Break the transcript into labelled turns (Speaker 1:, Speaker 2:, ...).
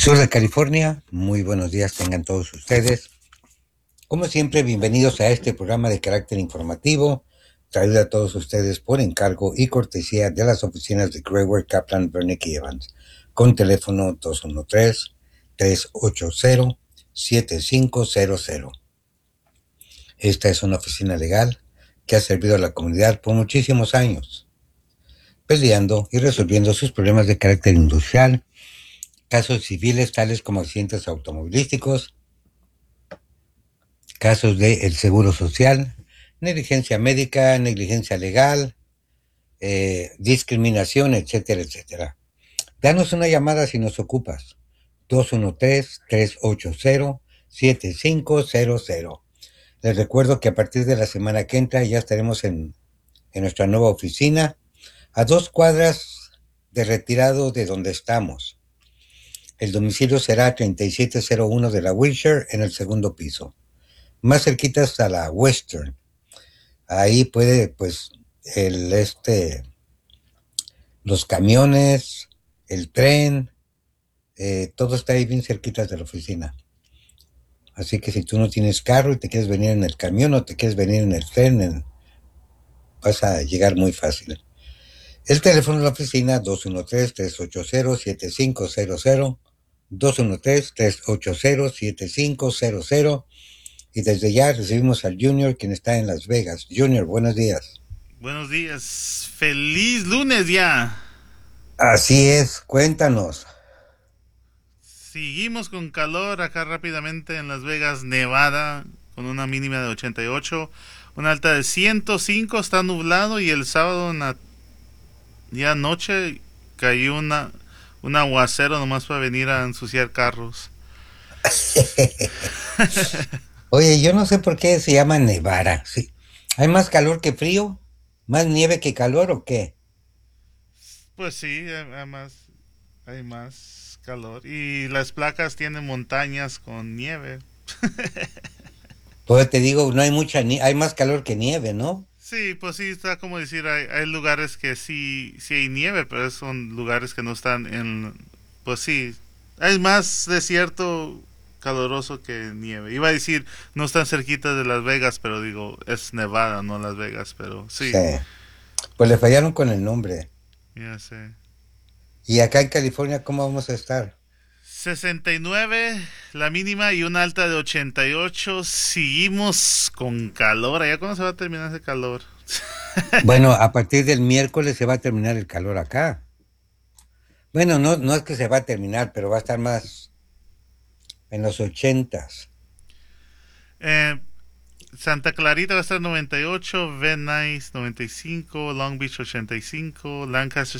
Speaker 1: Sur de California, muy buenos días tengan todos ustedes. Como siempre, bienvenidos a este programa de carácter informativo, traído a todos ustedes por encargo y cortesía de las oficinas de Greyward, Kaplan, Wernick y Evans, con teléfono 213-380-7500. Esta es una oficina legal que ha servido a la comunidad por muchísimos años, peleando y resolviendo sus problemas de carácter industrial, casos civiles tales como accidentes automovilísticos, casos de el seguro social, negligencia médica, negligencia legal, discriminación, etcétera, etcétera. Danos una llamada si nos ocupas. 213-380-7500. Les recuerdo que a partir de la semana que entra ya estaremos en nuestra nueva oficina, a 2 cuadras de retirado de donde estamos. El domicilio será 3701 de la Wilshire en el segundo piso, más cerquitas a la Western. Ahí puede, pues, los camiones, el tren, todo está ahí bien cerquitas de la oficina. Así que si tú no tienes carro y te quieres venir en el camión o te quieres venir en el tren, vas a llegar muy fácil. El teléfono de la oficina 213-380-7500, 213-380-7500. Y desde ya recibimos al Junior, quien está en Las Vegas. Junior, buenos días.
Speaker 2: Buenos días. Feliz lunes ya.
Speaker 1: Así es, cuéntanos.
Speaker 2: Seguimos con calor acá rápidamente en Las Vegas, Nevada, con una mínima de 88, una alta de 105, está nublado y el sábado en la ya noche cayó un aguacero nomás para venir a ensuciar carros.
Speaker 1: Oye, yo no sé por qué se llama Nevada. ¿Sí? ¿Hay más calor que frío? ¿Más nieve que calor o qué?
Speaker 2: Pues sí, además hay más calor y las placas tienen montañas con nieve.
Speaker 1: Pues te digo, no hay hay más calor que nieve, ¿no?
Speaker 2: Sí, pues sí, está como decir, hay lugares que sí hay nieve, pero son lugares que no están en, pues sí, hay más desierto caluroso que nieve. Iba a decir, no están cerquita de Las Vegas, pero digo, es Nevada, no Las Vegas, pero
Speaker 1: Sí.
Speaker 2: sí,
Speaker 1: Pues le fallaron con el nombre.
Speaker 2: ya sé.
Speaker 1: ¿Y acá en California cómo vamos a estar?
Speaker 2: 69 la mínima y una alta de 88. Seguimos con calor. ¿Allá cuándo se va a terminar ese calor?
Speaker 1: Bueno, a partir del miércoles se va a terminar el calor acá. Bueno, no, no es que se va a terminar, pero va a estar más en los 80s.
Speaker 2: Eh, Santa Clarita va a estar 98, Van Nuys 95, Long Beach 85, Lancaster